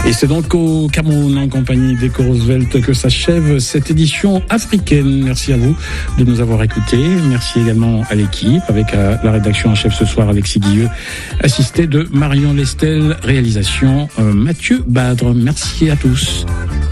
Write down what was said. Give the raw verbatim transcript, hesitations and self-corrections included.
Et c'est donc au Cameroun, en compagnie d'Eco Roosevelt, que s'achève cette édition africaine. Merci à vous de nous avoir écoutés. Merci également à l'équipe, avec la rédaction en chef ce soir, Alexis Guilleux, assisté de Marion Lestel, réalisation euh, Mathieu Badre. Merci à tous.